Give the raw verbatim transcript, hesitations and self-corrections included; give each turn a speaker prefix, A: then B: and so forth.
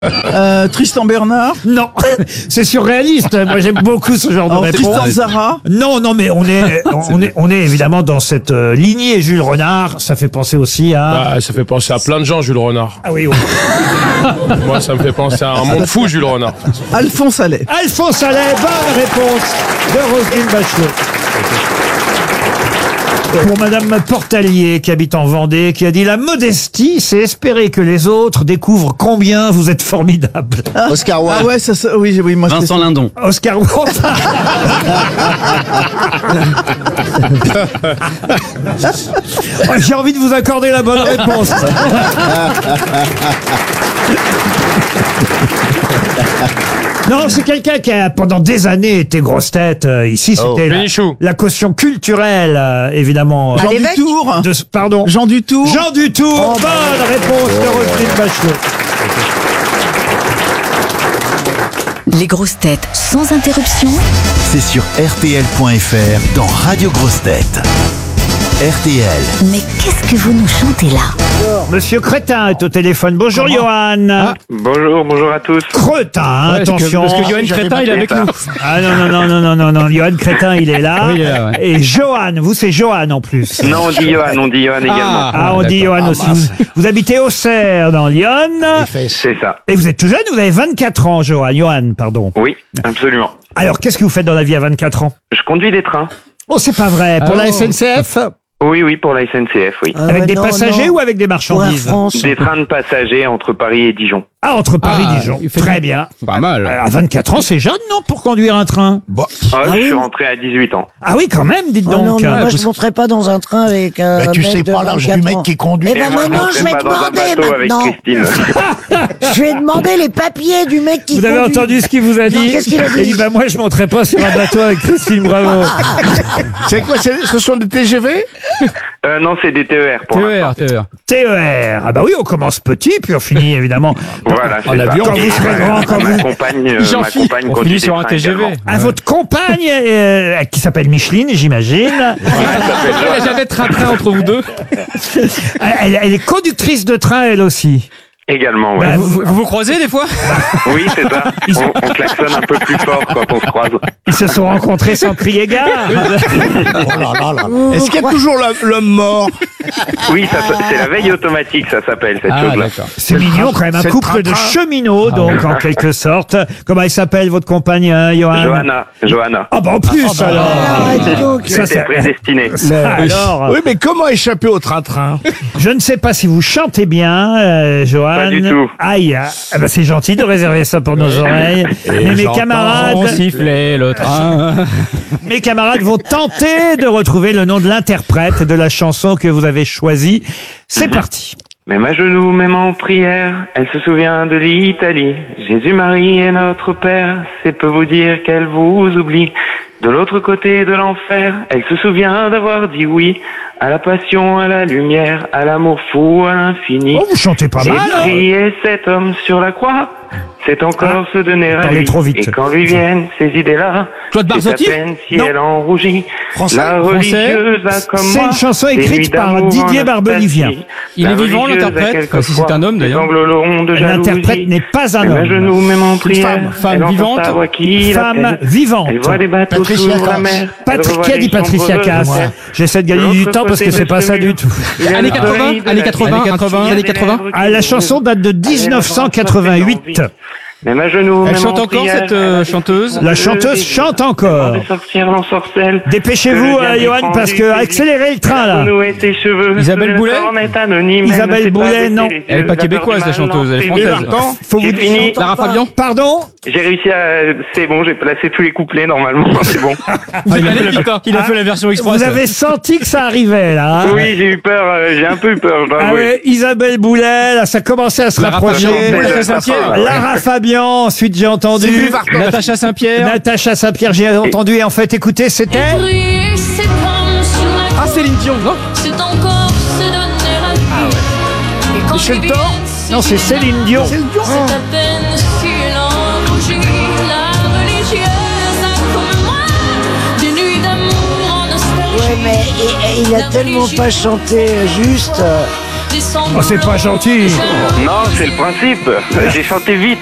A: Euh, Tristan Bernard.
B: Non, c'est surréaliste. Moi, j'aime beaucoup ce genre de
A: Alors,
B: réponse.
A: Tristan Zara.
B: Non, non, mais on est, on est, on est évidemment dans cette euh, lignée. Jules Renard, ça fait penser aussi à.
C: Bah, ça fait penser à plein de gens, Jules Renard.
B: Ah oui, oui.
C: Moi, ça me fait penser à un monde fou, Jules Renard.
A: Alphonse Allais.
B: Alphonse Allais, bonne réponse de Roselyne Bachelot. Pour Madame Portalier, qui habite en Vendée, qui a dit « La modestie, c'est espérer que les autres découvrent combien vous êtes formidable.
D: Oscar Wilde.
A: Ah ouais, ça, ça oui, oui, moi c'est
E: Vincent Lindon. »
B: Oscar Wilde. Oh, j'ai envie de vous accorder la bonne réponse. Non, c'est quelqu'un qui a pendant des années été grosse tête. Euh, ici, c'était la,
C: Bénichou.
B: la caution culturelle, euh, évidemment.
A: Jean
F: l'évêque
A: Dutour.
B: De, pardon.
A: Jean Dutour.
B: Jean Dutour. Bonne réponse de Roselyne Bachelot.
G: Les grosses têtes sans interruption.
H: C'est sur R T L point F R dans Radio Grosses Têtes. R T L.
G: Mais qu'est-ce que vous nous chantez là?
B: Monsieur Crétin est au téléphone. Bonjour, Johan.
I: Bonjour, bonjour à tous.
B: Crétin, hein,
E: Ouais,
B: attention.
E: Parce que, parce que Johan Crétin, il est avec nous.
B: Ah non, non, non, non, non, non, non. Johan Crétin, il est là.
E: Oui, il est là, ouais.
B: Et Johan, vous, c'est Johan en plus.
I: Non, on dit Johan, on dit Johan également.
B: Ah, on dit Johan aussi. Vous, vous habitez Auxerre, dans Lyon.
I: C'est ça.
B: Et vous êtes tout jeune, vous avez vingt-quatre ans, Johan. Johan, pardon.
I: Oui, absolument.
B: Alors, qu'est-ce que vous faites dans la vie à vingt-quatre ans?
I: Je conduis des trains.
B: Oh, c'est pas vrai. Pour
E: Ah
B: la
E: non.
B: S N C F?
I: Oui, oui, pour la S N C F, oui.
F: Ah
B: Avec
F: ouais,
B: des
F: non,
B: passagers
F: non.
B: ou avec des
F: Pour Air
B: marchandises?
F: France.
I: Des trains de passagers entre Paris et Dijon.
B: Ah, entre Paris
E: Ah,
B: et Dijon.
E: il fait
B: Très
E: du-
B: bien.
E: Pas mal.
B: À vingt-quatre ans, c'est jeune, non, pour conduire un train?
I: Ah, je suis rentré à dix-huit ans.
B: Ah oui, quand même, dites
F: Oh
B: donc.
F: non, mais moi
E: Ah,
F: je
E: vous-
F: ne monterai pas dans un train avec un
D: Bah, tu
F: mec
D: sais
F: de
D: pas l'âge du
F: vingt-quatre
D: mec
F: ans.
D: qui conduit.
F: Eh ben
I: moi,
F: maintenant,
I: je
F: je vais
I: pas dans un
F: demander
I: bateau avec
F: maintenant.
I: Christine.
F: Je vais demander les papiers du mec qui
B: Vous avez
F: conduit.
B: entendu ce qu'il vous a
F: Non,
B: dit?
F: qu'est-ce qu'il a dit?
B: Il dit, bah, moi, je monterai pas sur un bateau avec Christine Bravo.
D: C'est quoi? c'est- Ce sont des T G V?
I: Euh, non, c'est des T E R pour
E: T E R,
I: l'instant.
E: T E R.
B: T E R. Ah bah oui, on commence petit, puis on finit, évidemment.
I: Voilà, c'est ça.
B: Quand vous serez grand, quand
I: ma
B: vous...
I: compagne, euh,
E: J'en
I: ma
E: fiche.
I: compagne
E: On
I: conduit
E: finit
I: des
E: sur un
I: trains
E: T G V.
I: également.
B: À votre compagne, euh, qui s'appelle Micheline, j'imagine.
E: Il n'y a jamais de train-train entre vous deux.
B: Elle, elle est conductrice de train, elle aussi.
I: Également, ouais.
B: Bah,
E: Vous vous, vous croisez des fois?
I: Oui, c'est ça. On, on klaxonne un peu plus fort quand on se croise.
B: Ils se sont rencontrés sans crier gare.
D: Oh là là là. Est-ce qu'il y a toujours l'homme- l'homme mort?
I: Oui, ça, c'est la veille automatique, ça s'appelle, cette
E: Ah,
I: chose-là.
E: d'accord.
B: C'est mignon quand même, un
D: C'est le
B: couple de
D: train-train.
B: cheminots, donc en quelque sorte. Comment elle s'appelle, votre compagne, hein, Johan?
I: Johanna, Johanna.
B: Ah bah en plus alors.
F: Ah, dis donc.
B: Ça,
I: C'était
B: ça-
I: prédestiné.
B: ça, alors,
D: Oui, mais comment échapper au train-train?
B: je ne sais pas si vous chantez bien, euh, Johan.
I: Pas du tout.
B: Aïe, ah bah c'est gentil de réserver ça pour nos oreilles. Mais mes
E: On
B: camarades,
E: sifflait le train.
B: mes camarades vont tenter de retrouver le nom de l'interprète de la chanson que vous avez choisie. C'est parti.
I: Même à genoux, même en prière, elle se souvient de l'Italie. Jésus, Marie et notre Père, c'est peu vous dire qu'elle vous oublie. De l'autre côté de l'enfer, elle se souvient d'avoir dit oui à la passion, à la lumière, à l'amour fou, à l'infini.
B: Oh, vous chantez pas
I: Et
B: mal. hein.
I: prier cet homme sur la croix, c'est encore se donner à
B: parlez
I: lui.
B: trop vite.
I: Et quand lui viennent ces idées-là,
E: Claude
I: c'est
E: Barzotti?
I: à peine si
B: Non.
I: elle en rougit.
D: Français?
I: La religieuse a comme
B: C'est
I: moi
B: une chanson
I: des
B: écrite
I: nuits
B: par
I: d'amour
B: Didier
I: en
B: Barbelivien.
I: nostalgie.
E: Il
I: La
E: est vivant,
I: religieuse a
E: l'interprète?
I: quelquefois
E: Si c'est un homme,
I: des
E: d'ailleurs.
I: sanglots de jalousie.
B: L'interprète n'est pas un
I: Même à
B: homme.
I: genoux, même en prière.
E: femme. Femme
I: elle entend
E: vivante.
I: sa voix qui
B: Femme
I: l'appelle.
B: vivante.
I: Elle voit des bateaux
D: Patricia
I: sur la
D: Cass.
I: mer.
B: Patrick, qui a dit Patricia Cass? J'essaie de gagner du temps parce que c'est pas ça du tout.
E: Années quatre-vingts, années quatre-vingts, quatre-vingts, années quatre-vingts.
B: Ah, la chanson date de dix-neuf cent quatre-vingt-huit.
I: Même à genoux,
E: Elle
I: même
E: chante
I: en
E: encore,
I: prière,
E: cette euh,
I: elle a
E: chanteuse?
B: La chanteuse chante encore.
I: des sorcières l'ensorcelle.
B: Dépêchez-vous, euh, Johan, parce que accélérez le train là.
E: Isabelle Boulet?
B: Isabelle Boulet, non.
E: Elle est pas québécoise, la chanteuse, elle est française.
B: Faut vous
I: J'ai fini.
E: Lara Fabian?
B: Pardon?
I: J'ai réussi à... C'est bon, j'ai placé tous les couplets normalement, c'est bon.
E: Ah, il a fait la- il a fait la version express.
B: Vous avez senti que ça arrivait là. hein?
I: Oui, j'ai eu peur, euh, j'ai un peu eu peur, je dois
B: Ah
I: avouer.
B: ouais, Isabelle Boulet, là, ça commençait à se
E: Lara
B: rapprocher.
E: Fabian,
I: Déjà,
E: Natacha
I: ça
E: Saint-Pierre.
I: parle.
B: Lara Fabian, ensuite j'ai entendu.
E: Natacha Saint-Pierre.
B: Natacha Saint-Pierre, j'ai entendu et en fait, écoutez, c'était.
E: Ah, Céline Dion, non?
J: C'est encore se donner la vie. Et quand
D: Michel
J: les
D: Thor?
J: viennent,
B: Non, c'est Céline Dion.
J: c'est à peine si elle en rougit. La religieuse a comme moi des nuits d'amour en nostalgie.
F: Ouais, mais il, il a tellement pas chanté juste. euh,
J: sans
B: Oh, c'est pas gentil.
I: Non, c'est le principe. J'ai chanté vite.